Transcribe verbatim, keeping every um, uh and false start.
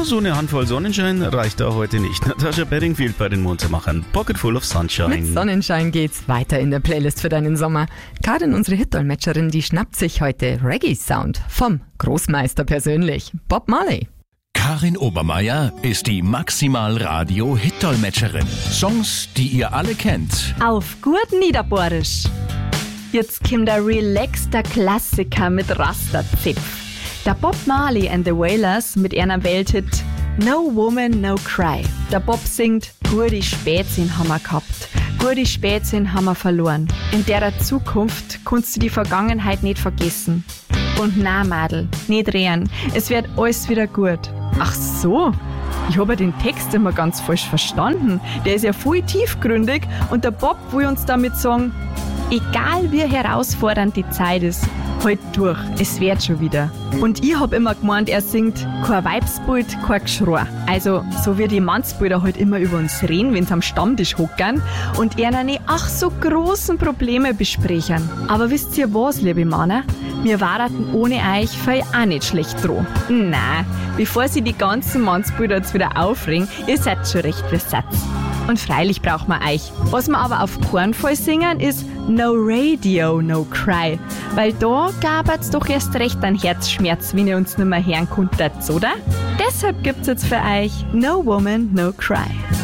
so eine Handvoll Sonnenschein reicht da heute nicht. Natascha Bedingfield bei den Muntermachern. Pocket full of sunshine. Mit Sonnenschein geht's weiter in der Playlist für deinen Sommer. Karin, unsere Hitdolmetscherin, die schnappt sich heute Reggae-Sound vom Großmeister persönlich, Bob Marley. Karin Obermeier ist die Maximal-Radio-Hitdolmetscherin. Songs, die ihr alle kennt. Auf gut Niederbohrisch. Jetzt kommt der relaxter Klassiker mit Rasterzipf. Der Bob Marley and the Wailers mit einer Welthit No Woman, No Cry. Der Bob singt, gute Spätsinn haben wir gehabt, gute Spätsinn haben wir verloren. In der Zukunft kannst du die Vergangenheit nicht vergessen. Und na, Madel, nicht drehen, es wird alles wieder gut. Ach so, ich habe den Text immer ganz falsch verstanden. Der ist ja voll tiefgründig und der Bob will uns damit sagen, egal wie herausfordernd die Zeit ist, halt durch, es wird schon wieder. Und ich hab immer gemeint, er singt kein Weibsbild, kein Geschrei. Also so wie die Mannsbilder halt immer über uns reden, wenn sie am Stammtisch hockern und er eine ach so großen Probleme besprechen. Aber wisst ihr was, liebe Männer? Wir warten ohne euch für auch nicht schlecht dran. Nein, bevor sie die ganzen Mannsbilder jetzt wieder aufregen, ihr seid schon recht besetzt. Und freilich braucht man euch. Was wir aber auf keinen Fall singen, ist No Radio, No Cry. Weil da gab's doch erst recht einen Herzschmerz, wenn ihr uns nicht mehr hören konntet, oder? Deshalb gibt's jetzt für euch No Woman, No Cry.